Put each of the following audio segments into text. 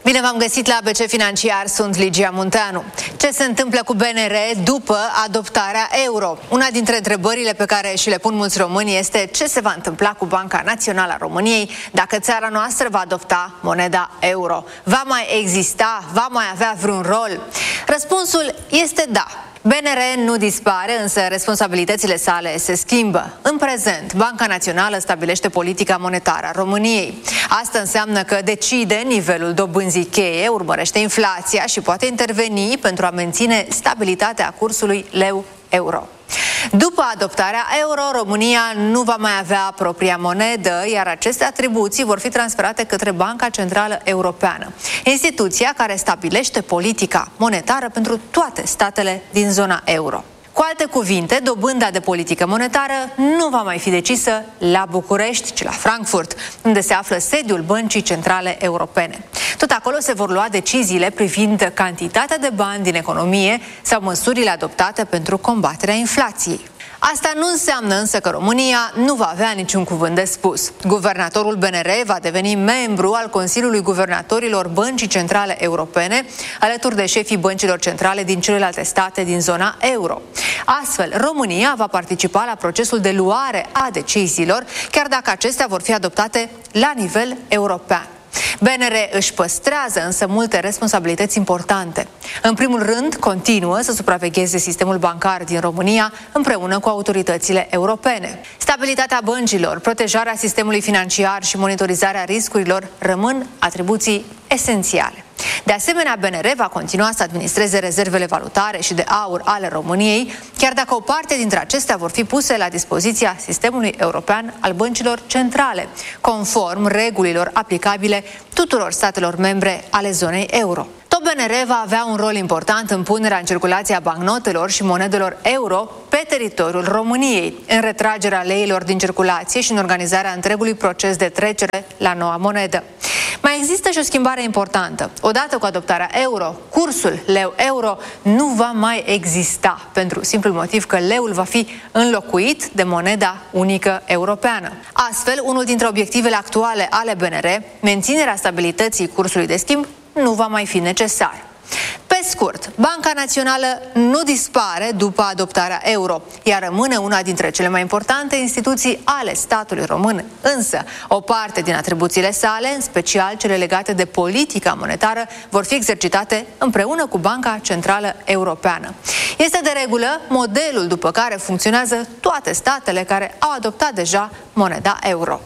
Bine v-am găsit la ABC Financiar, sunt Ligia Munteanu. Ce se întâmplă cu BNR după adoptarea euro? Una dintre întrebările pe care și le pun mulți români este ce se va întâmpla cu Banca Națională a României dacă țara noastră va adopta moneda euro. Va mai exista? Va mai avea vreun rol? Răspunsul este da. BNR nu dispare, însă responsabilitățile sale se schimbă. În prezent, Banca Națională stabilește politica monetară a României. Asta înseamnă că decide nivelul dobânzii cheie, urmărește inflația și poate interveni pentru a menține stabilitatea cursului leu-euro. După adoptarea euro, România nu va mai avea propria monedă, iar aceste atribuții vor fi transferate către Banca Centrală Europeană, instituția care stabilește politica monetară pentru toate statele din zona euro. Cu alte cuvinte, dobânda de politică monetară nu va mai fi decisă la București, ci la Frankfurt, unde se află sediul Băncii Centrale Europene. Tot acolo se vor lua deciziile privind cantitatea de bani din economie sau măsurile adoptate pentru combaterea inflației. Asta nu înseamnă însă că România nu va avea niciun cuvânt de spus. Guvernatorul BNR va deveni membru al Consiliului Guvernatorilor Băncii Centrale Europene, alături de șefii băncilor centrale din celelalte state din zona euro. Astfel, România va participa la procesul de luare a deciziilor, chiar dacă acestea vor fi adoptate la nivel european. BNR își păstrează însă multe responsabilități importante. În primul rând, continuă să supravegheze sistemul bancar din România împreună cu autoritățile europene. Stabilitatea băncilor, protejarea sistemului financiar și monitorizarea riscurilor rămân atribuții esențiale. De asemenea, BNR va continua să administreze rezervele valutare și de aur ale României, chiar dacă o parte dintre acestea vor fi puse la dispoziția sistemului european al băncilor centrale, conform regulilor aplicabile tuturor statelor membre ale zonei euro. Tot BNR va avea un rol important în punerea în circulație a bancnotelor și monedelor euro pe teritoriul României, în retragerea leilor din circulație și în organizarea întregului proces de trecere la noua monedă. Mai există și o schimbare importantă. Odată cu adoptarea euro, cursul leu-euro nu va mai exista, pentru simplul motiv că leul va fi înlocuit de moneda unică europeană. Astfel, unul dintre obiectivele actuale ale BNR, menținerea stabilității cursului de schimb, nu va mai fi necesar. Pe scurt, Banca Națională nu dispare după adoptarea euro, ea rămâne una dintre cele mai importante instituții ale statului român, însă o parte din atribuțiile sale, în special cele legate de politica monetară, vor fi exercitate împreună cu Banca Centrală Europeană. Este de regulă modelul după care funcționează toate statele care au adoptat deja moneda euro.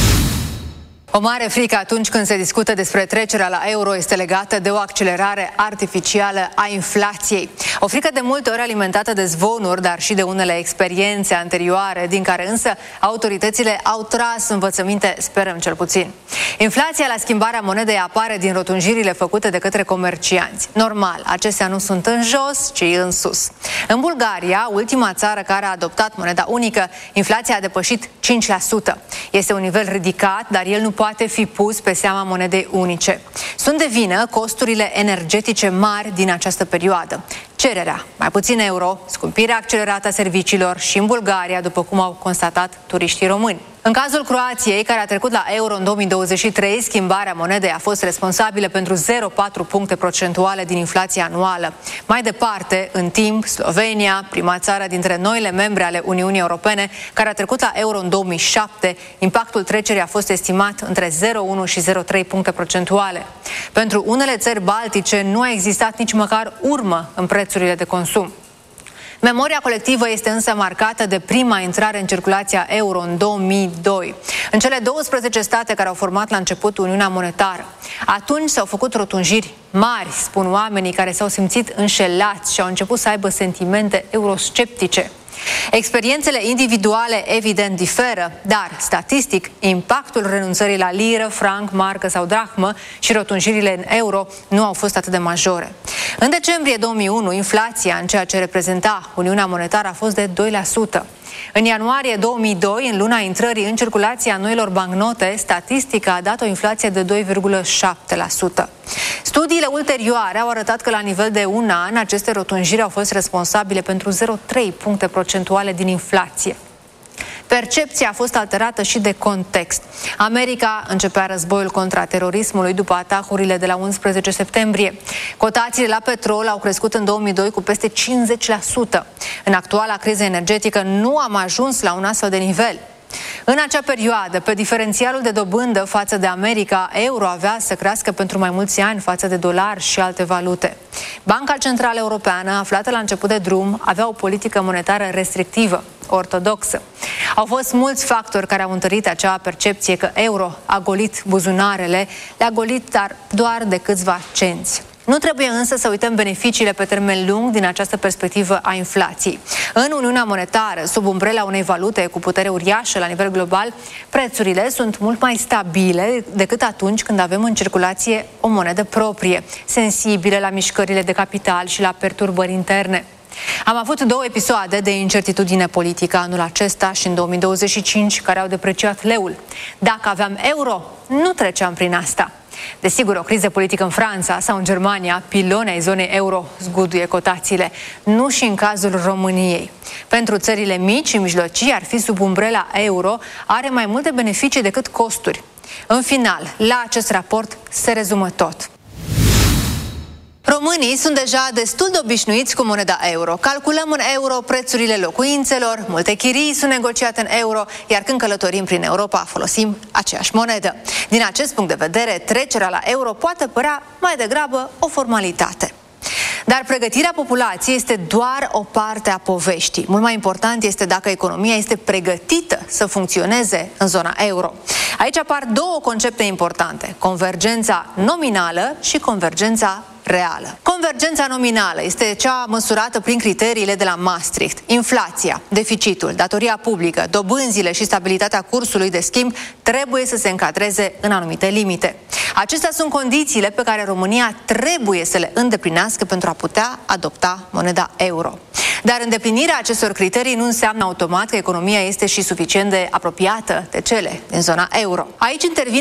O mare frică atunci când se discută despre trecerea la euro este legată de o accelerare artificială a inflației. O frică de multe ori alimentată de zvonuri, dar și de unele experiențe anterioare, din care însă autoritățile au tras învățăminte, sperăm cel puțin. Inflația la schimbarea monedei apare din rotunjirile făcute de către comercianți. Normal, acestea nu sunt în jos, ci în sus. În Bulgaria, ultima țară care a adoptat moneda unică, inflația a depășit 5%. Este un nivel ridicat, dar el nu poate fi pus pe seama monedei unice. Sunt de vină costurile energetice mari din această perioadă. Cererea, mai puțin euro, scumpirea accelerată a serviciilor și în Bulgaria, după cum au constatat turiștii români. În cazul Croației, care a trecut la euro în 2023, schimbarea monedei a fost responsabilă pentru 0,4 puncte procentuale din inflația anuală. Mai departe, în timp, Slovenia, prima țară dintre noile membre ale Uniunii Europene, care a trecut la euro în 2007, impactul trecerii a fost estimat între 0,1 și 0,3 puncte procentuale. Pentru unele țări baltice nu a existat nici măcar urmă în prețurile de consum. Memoria colectivă este însă marcată de prima intrare în circulația euro în 2002, în cele 12 state care au format la început Uniunea Monetară. Atunci s-au făcut rotunjiri mari, spun oamenii care s-au simțit înșelați și au început să aibă sentimente eurosceptice. Experiențele individuale evident diferă, dar, statistic, impactul renunțării la liră, franc, marcă sau drahmă și rotunjirile în euro nu au fost atât de majore. În decembrie 2001, inflația în ceea ce reprezenta Uniunea Monetară a fost de 2%. În ianuarie 2002, în luna intrării în circulație a noilor bancnote, statistica a dat o inflație de 2,7%. Studiile ulterioare au arătat că la nivel de un an aceste rotunjiri au fost responsabile pentru 0,3 puncte procentuale din inflație. Percepția a fost alterată și de context. America începea războiul contra terorismului după atacurile de la 11 septembrie. Cotațiile la petrol au crescut în 2002 cu peste 50%. În actuala criză energetică nu am ajuns la un astfel de nivel. În acea perioadă, pe diferențialul de dobândă față de America, euro avea să crească pentru mai mulți ani față de dolar și alte valute. Banca Centrală Europeană, aflată la început de drum, avea o politică monetară restrictivă, ortodoxă. Au fost mulți factori care au întărit acea percepție că euro a golit buzunarele, le-a golit, dar doar de câțiva cenți. Nu trebuie însă să uităm beneficiile pe termen lung din această perspectivă a inflației. În Uniunea Monetară, sub umbrela unei valute cu putere uriașă la nivel global, prețurile sunt mult mai stabile decât atunci când avem în circulație o monedă proprie, sensibilă la mișcările de capital și la perturbări interne. Am avut 2 episoade de incertitudine politică anul acesta și în 2025 care au depreciat leul. Dacă aveam euro, nu treceam prin asta. Desigur, o criză politică în Franța sau în Germania, piloni ai zonei euro zguduie cotațiile, nu și în cazul României. Pentru țările mici și mijlocii, ar fi sub umbrela euro, are mai multe beneficii decât costuri. În final, la acest raport se rezumă tot. Românii sunt deja destul de obișnuiți cu moneda euro. Calculăm în euro prețurile locuințelor, multe chirii sunt negociate în euro, iar când călătorim prin Europa folosim aceeași monedă. Din acest punct de vedere, trecerea la euro poate părea mai degrabă o formalitate. Dar pregătirea populației este doar o parte a poveștii. Mult mai important este dacă economia este pregătită să funcționeze în zona euro. Aici apar 2 concepte importante: convergența nominală și convergența reală. Convergența nominală este cea măsurată prin criteriile de la Maastricht. Inflația, deficitul, datoria publică, dobânzile și stabilitatea cursului de schimb trebuie să se încadreze în anumite limite. Acestea sunt condițiile pe care România trebuie să le îndeplinească pentru a putea adopta moneda euro. Dar îndeplinirea acestor criterii nu înseamnă automat că economia este și suficient de apropiată de cele din zona euro. Aici intervine